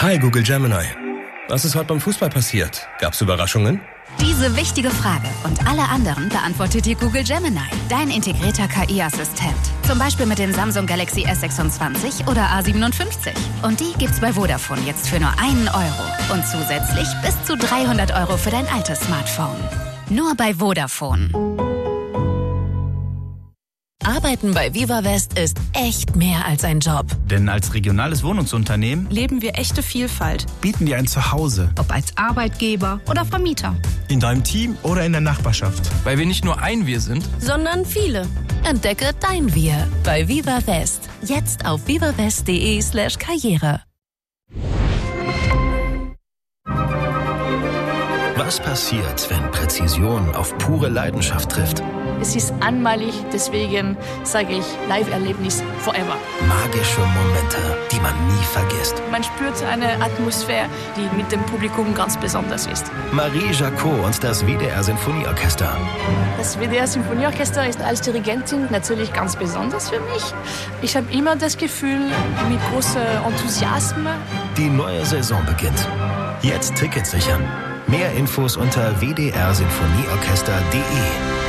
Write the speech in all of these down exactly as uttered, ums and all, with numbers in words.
Hi Google Gemini. Was ist heute beim Fußball passiert? Gab's Überraschungen? Diese wichtige Frage und alle anderen beantwortet dir Google Gemini, dein integrierter K I-Assistent. Zum Beispiel mit dem Samsung Galaxy S sechsundzwanzig oder A siebenundfünfzig. Und die gibt's bei Vodafone jetzt für nur einen Euro. Und zusätzlich bis zu dreihundert Euro für dein altes Smartphone. Nur bei Vodafone. Arbeiten bei Viva West ist echt mehr als ein Job. Denn als regionales Wohnungsunternehmen leben wir echte Vielfalt. Bieten dir ein Zuhause. Ob als Arbeitgeber oder Vermieter. In deinem Team oder in der Nachbarschaft. Weil wir nicht nur ein Wir sind, sondern viele. Entdecke dein Wir bei Viva West. Jetzt auf vivawest.de slash Karriere. Was passiert, wenn Präzision auf pure Leidenschaft trifft? Es ist einmalig, deswegen sage ich Live-Erlebnis forever. Magische Momente, die man nie vergisst. Man spürt eine Atmosphäre, die mit dem Publikum ganz besonders ist. Marie Jacot und das W D R-Sinfonieorchester. Das W D R-Sinfonieorchester ist als Dirigentin natürlich ganz besonders für mich. Ich habe immer das Gefühl, mit großem Enthusiasmus. Die neue Saison beginnt. Jetzt Tickets sichern. Mehr Infos unter w d r sinfonieorchester punkt d e.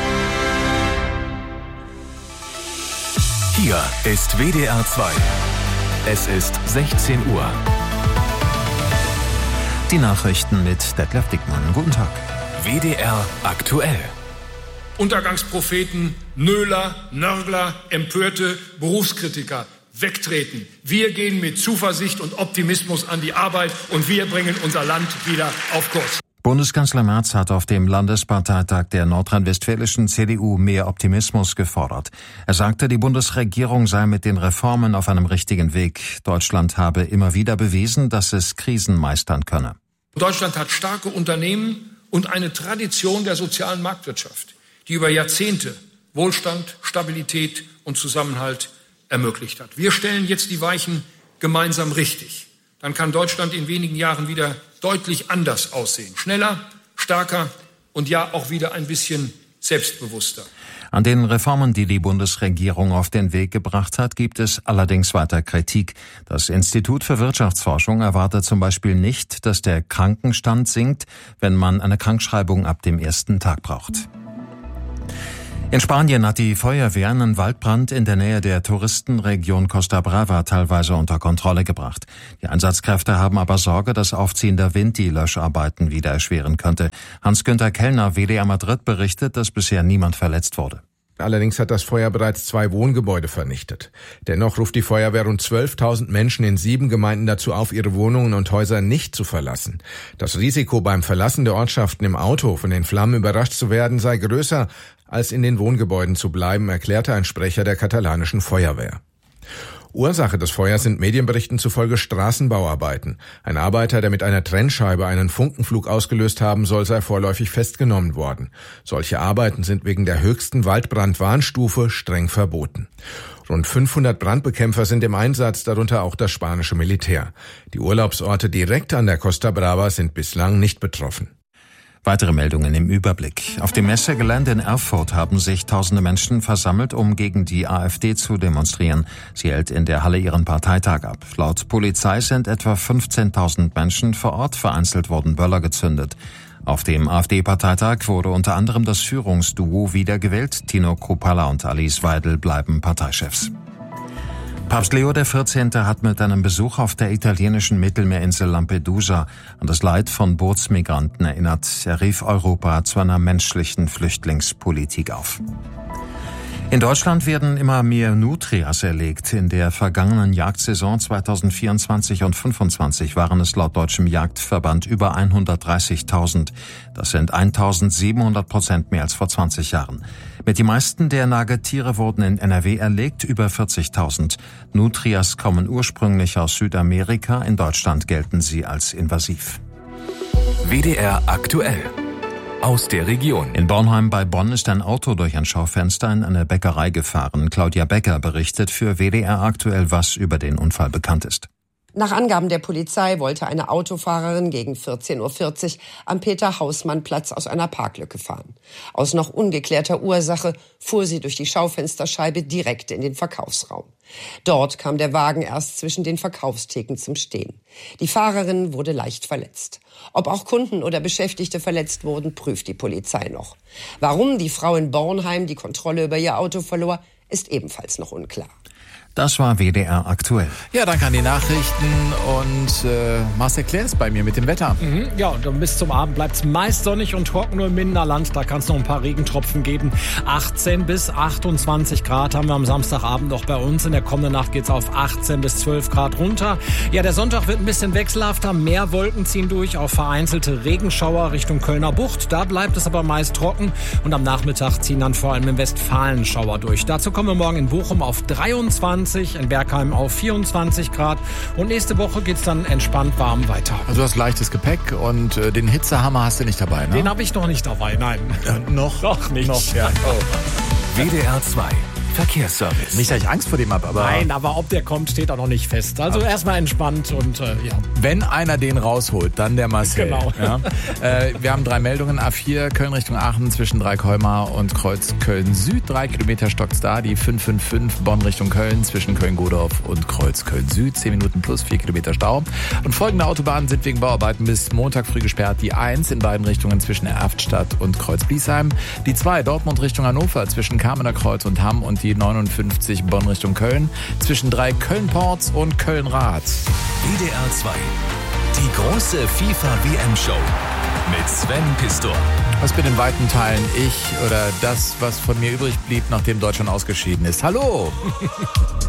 Hier ist W D R zwei. Es ist sechzehn Uhr. Die Nachrichten mit Detlef Dickmann. Guten Tag. W D R aktuell. Untergangspropheten, Nöler, Nörgler, Empörte, Berufskritiker wegtreten. Wir gehen mit Zuversicht und Optimismus an die Arbeit und wir bringen unser Land wieder auf Kurs. Bundeskanzler Merz hat auf dem Landesparteitag der nordrhein-westfälischen C D U mehr Optimismus gefordert. Er sagte, die Bundesregierung sei mit den Reformen auf einem richtigen Weg. Deutschland habe immer wieder bewiesen, dass es Krisen meistern könne. Deutschland hat starke Unternehmen und eine Tradition der sozialen Marktwirtschaft, die über Jahrzehnte Wohlstand, Stabilität und Zusammenhalt ermöglicht hat. Wir stellen jetzt die Weichen gemeinsam richtig. Dann kann Deutschland in wenigen Jahren wieder deutlich anders aussehen. Schneller, stärker und ja auch wieder ein bisschen selbstbewusster. An den Reformen, die die Bundesregierung auf den Weg gebracht hat, gibt es allerdings weiter Kritik. Das Institut für Wirtschaftsforschung erwartet zum Beispiel nicht, dass der Krankenstand sinkt, wenn man eine Krankschreibung ab dem ersten Tag braucht. In Spanien hat die Feuerwehr einen Waldbrand in der Nähe der Touristenregion Costa Brava teilweise unter Kontrolle gebracht. Die Einsatzkräfte haben aber Sorge, dass aufziehender Wind die Löscharbeiten wieder erschweren könnte. Hans-Günther Kellner, W D R Madrid, berichtet, dass bisher niemand verletzt wurde. Allerdings hat das Feuer bereits zwei Wohngebäude vernichtet. Dennoch ruft die Feuerwehr rund zwölftausend Menschen in sieben Gemeinden dazu auf, ihre Wohnungen und Häuser nicht zu verlassen. Das Risiko beim Verlassen der Ortschaften im Auto von den Flammen überrascht zu werden sei größer, als in den Wohngebäuden zu bleiben, erklärte ein Sprecher der katalanischen Feuerwehr. Ursache des Feuers sind Medienberichten zufolge Straßenbauarbeiten. Ein Arbeiter, der mit einer Trennscheibe einen Funkenflug ausgelöst haben soll, sei vorläufig festgenommen worden. Solche Arbeiten sind wegen der höchsten Waldbrandwarnstufe streng verboten. Rund fünfhundert Brandbekämpfer sind im Einsatz, darunter auch das spanische Militär. Die Urlaubsorte direkt an der Costa Brava sind bislang nicht betroffen. Weitere Meldungen im Überblick. Auf dem Messegelände in Erfurt haben sich tausende Menschen versammelt, um gegen die AfD zu demonstrieren. Sie hält in der Halle ihren Parteitag ab. Laut Polizei sind etwa fünfzehntausend Menschen vor Ort, vereinzelt wurden Böller gezündet. Auf dem AfD-Parteitag wurde unter anderem das Führungsduo wiedergewählt. Tino Kruppalla und Alice Weidel bleiben Parteichefs. Papst Leo der vierzehnte hat mit einem Besuch auf der italienischen Mittelmeerinsel Lampedusa an das Leid von Bootsmigranten erinnert. Er rief Europa zu einer menschlichen Flüchtlingspolitik auf. In Deutschland werden immer mehr Nutrias erlegt. In der vergangenen Jagdsaison zweitausendvierundzwanzig und fünfundzwanzig waren es laut deutschem Jagdverband über hundertdreißigtausend. Das sind eintausendsiebenhundert Prozent mehr als vor zwanzig Jahren. Mit die meisten der Nagetiere wurden in N R W erlegt, über vierzigtausend. Nutrias kommen ursprünglich aus Südamerika. In Deutschland gelten sie als invasiv. W D R aktuell. Aus der Region. In Bornheim bei Bonn ist ein Auto durch ein Schaufenster in eine Bäckerei gefahren. Claudia Becker berichtet für W D R aktuell, was über den Unfall bekannt ist. Nach Angaben der Polizei wollte eine Autofahrerin gegen vierzehn Uhr vierzig am Peter-Hausmann-Platz aus einer Parklücke fahren. Aus noch ungeklärter Ursache fuhr sie durch die Schaufensterscheibe direkt in den Verkaufsraum. Dort kam der Wagen erst zwischen den Verkaufstheken zum Stehen. Die Fahrerin wurde leicht verletzt. Ob auch Kunden oder Beschäftigte verletzt wurden, prüft die Polizei noch. Warum die Frau in Bornheim die Kontrolle über ihr Auto verlor, ist ebenfalls noch unklar. Das war W D R aktuell. Ja, danke an die Nachrichten und äh, Marcel Claire ist bei mir mit dem Wetter. Mhm, ja, und dann bis zum Abend bleibt es meist sonnig und trocken, nur im Minderland. Da kann es noch ein paar Regentropfen geben. achtzehn bis achtundzwanzig Grad haben wir am Samstagabend noch bei uns. In der kommenden Nacht geht's auf achtzehn bis zwölf Grad runter. Ja, der Sonntag wird ein bisschen wechselhafter. Mehr Wolken ziehen durch, auch vereinzelte Regenschauer Richtung Kölner Bucht. Da bleibt es aber meist trocken und am Nachmittag ziehen dann vor allem im Westfalen Schauer durch. Dazu kommen wir morgen in Bochum auf dreiundzwanzig, in Bergheim auf vierundzwanzig Grad und nächste Woche geht's dann entspannt warm weiter. Also du hast leichtes Gepäck und äh, den Hitzehammer hast du nicht dabei, ne? Den habe ich noch nicht dabei, nein. Äh, noch? Noch nicht. Noch, ja. Oh. W D R zwei Verkehrsservice. Nicht, dass ich Angst vor dem habe, aber... Nein, aber ob der kommt, steht auch noch nicht fest. Also aber erstmal entspannt und äh, ja. Wenn einer den rausholt, dann der Marcel. Genau. Ja. äh, wir haben drei Meldungen. A vier, Köln Richtung Aachen zwischen Dreikolmar und Kreuz Köln-Süd. Drei Kilometer stockt's da. Die fünf fünf fünf Bonn Richtung Köln zwischen Köln-Godorf und Kreuz Köln-Süd. Zehn Minuten plus vier Kilometer Stau. Und folgende Autobahnen sind wegen Bauarbeiten bis Montag früh gesperrt. Die eins in beiden Richtungen zwischen Erftstadt und Kreuz-Biesheim. Die zwei Dortmund Richtung Hannover zwischen Kamener Kreuz und Hamm und die neunundfünfzig Bonn Richtung Köln zwischen drei Köln-Ports und Köln-Rath. W D R zwei. Die große FIFA-W M-Show mit Sven Pistor. Was bin in weiten Teilen ich oder das, was von mir übrig blieb, nachdem Deutschland ausgeschieden ist. Hallo!